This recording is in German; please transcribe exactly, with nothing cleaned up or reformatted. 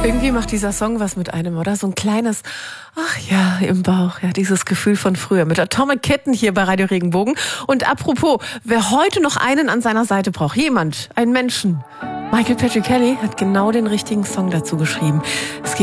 Irgendwie macht dieser Song was mit einem, oder? So ein kleines, ach ja, im Bauch, ja, dieses Gefühl von früher. Mit Atomic Kitten hier bei Radio Regenbogen. Und apropos, wer heute noch einen an seiner Seite braucht, jemand, einen Menschen. Michael Patrick Kelly hat genau den richtigen Song dazu geschrieben. Es geht